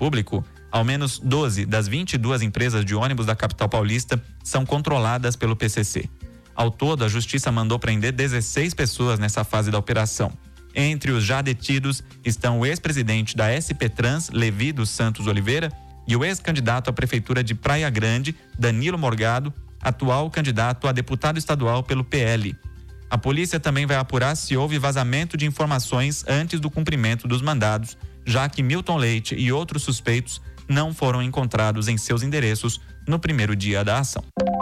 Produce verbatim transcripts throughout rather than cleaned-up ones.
público, ao menos doze das vinte e duas empresas de ônibus da capital paulista são controladas pelo P C C. Ao todo, a Justiça mandou prender dezesseis pessoas nessa fase da operação. Entre os já detidos estão o ex-presidente da S P Trans, Levi dos Santos Oliveira, e o ex-candidato à Prefeitura de Praia Grande, Danilo Morgado, atual candidato a deputado estadual pelo P L. A polícia também vai apurar se houve vazamento de informações antes do cumprimento dos mandados, já que Milton Leite e outros suspeitos não foram encontrados em seus endereços no primeiro dia da ação.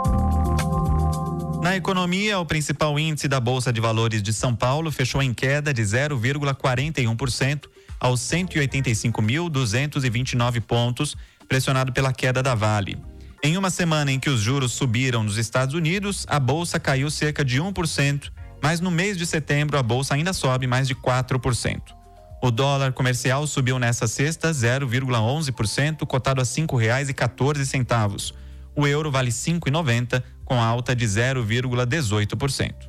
Na economia, o principal índice da Bolsa de Valores de São Paulo fechou em queda de zero vírgula quarenta e um por cento aos cento e oitenta e cinco mil duzentos e vinte e nove pontos, pressionado pela queda da Vale. Em uma semana em que os juros subiram nos Estados Unidos, a Bolsa caiu cerca de um por cento, mas no mês de setembro a Bolsa ainda sobe mais de quatro por cento. O dólar comercial subiu nesta sexta zero vírgula onze por cento, cotado a cinco reais e quatorze centavos. O euro vale cinco reais e noventa centavos, com alta de zero vírgula dezoito por cento.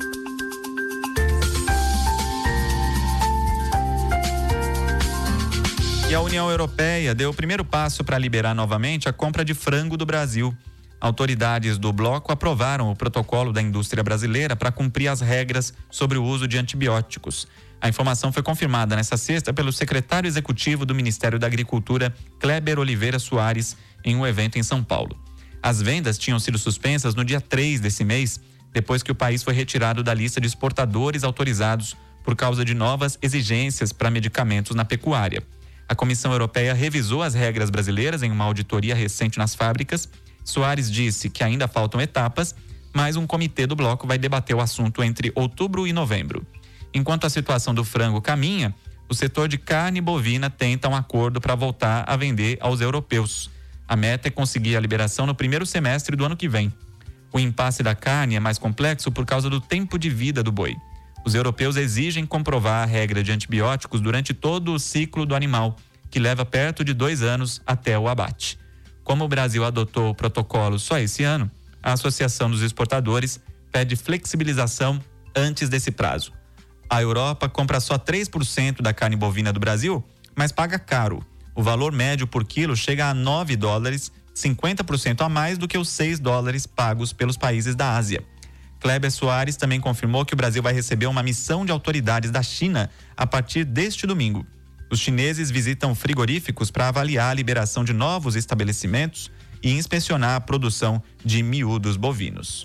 E a União Europeia deu o primeiro passo para liberar novamente a compra de frango do Brasil. Autoridades do bloco aprovaram o protocolo da indústria brasileira para cumprir as regras sobre o uso de antibióticos. A informação foi confirmada nesta sexta pelo secretário executivo do Ministério da Agricultura, Kleber Oliveira Soares, em um evento em São Paulo. As vendas tinham sido suspensas no dia três desse mês, depois que o país foi retirado da lista de exportadores autorizados por causa de novas exigências para medicamentos na pecuária. A Comissão Europeia revisou as regras brasileiras em uma auditoria recente nas fábricas. Soares disse que ainda faltam etapas, mas um comitê do bloco vai debater o assunto entre outubro e novembro. Enquanto a situação do frango caminha, o setor de carne bovina tenta um acordo para voltar a vender aos europeus. A meta é conseguir a liberação no primeiro semestre do ano que vem. O impasse da carne é mais complexo por causa do tempo de vida do boi. Os europeus exigem comprovar a regra de antibióticos durante todo o ciclo do animal, que leva perto de dois anos até o abate. Como o Brasil adotou o protocolo só esse ano, a Associação dos Exportadores pede flexibilização antes desse prazo. A Europa compra só três por cento da carne bovina do Brasil, mas paga caro. O valor médio por quilo chega a nove dólares, cinquenta por cento a mais do que os seis dólares pagos pelos países da Ásia. Kleber Soares também confirmou que o Brasil vai receber uma missão de autoridades da China a partir deste domingo. Os chineses visitam frigoríficos para avaliar a liberação de novos estabelecimentos e inspecionar a produção de miúdos bovinos.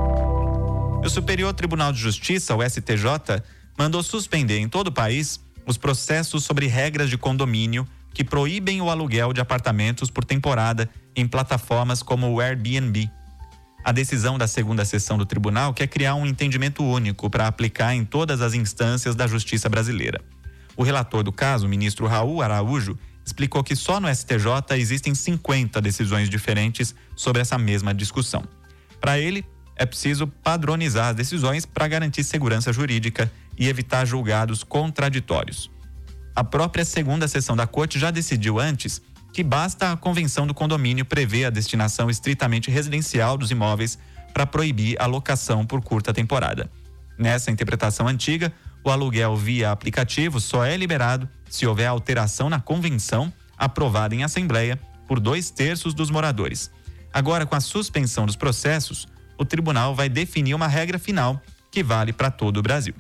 O Superior Tribunal de Justiça, o S T J, mandou suspender em todo o país os processos sobre regras de condomínio que proíbem o aluguel de apartamentos por temporada em plataformas como o Airbnb. A decisão da segunda sessão do tribunal quer criar um entendimento único para aplicar em todas as instâncias da justiça brasileira. O relator do caso, o ministro Raul Araújo, explicou que só no S T J existem cinquenta decisões diferentes sobre essa mesma discussão. Para ele, é preciso padronizar as decisões para garantir segurança jurídica e evitar julgados contraditórios. A própria segunda sessão da corte já decidiu antes que basta a convenção do condomínio prever a destinação estritamente residencial dos imóveis para proibir a locação por curta temporada. Nessa interpretação antiga, o aluguel via aplicativo só é liberado se houver alteração na convenção aprovada em assembleia por dois terços dos moradores. Agora, com a suspensão dos processos, o tribunal vai definir uma regra final que vale para todo o Brasil.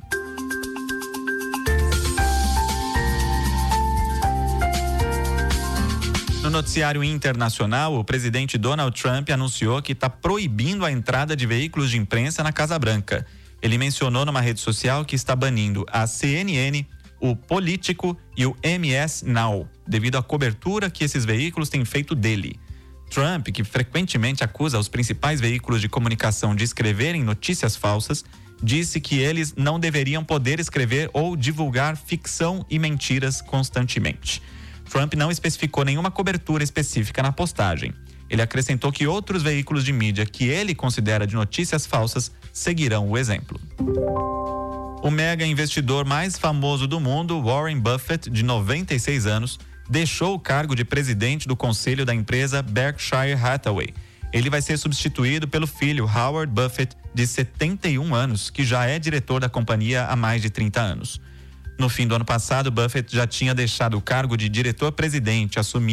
No noticiário internacional, o presidente Donald Trump anunciou que está proibindo a entrada de veículos de imprensa na Casa Branca. Ele mencionou numa rede social que está banindo a C N N, o Político e o M S Now, devido à cobertura que esses veículos têm feito dele. Trump, que frequentemente acusa os principais veículos de comunicação de escreverem notícias falsas, disse que eles não deveriam poder escrever ou divulgar ficção e mentiras constantemente. Trump não especificou nenhuma cobertura específica na postagem. Ele acrescentou que outros veículos de mídia que ele considera de notícias falsas seguirão o exemplo. O mega investidor mais famoso do mundo, Warren Buffett, de noventa e seis anos, deixou o cargo de presidente do conselho da empresa Berkshire Hathaway. Ele vai ser substituído pelo filho Howard Buffett, de setenta e um anos, que já é diretor da companhia há mais de trinta anos. No fim do ano passado, Buffett já tinha deixado o cargo de diretor-presidente, assumindo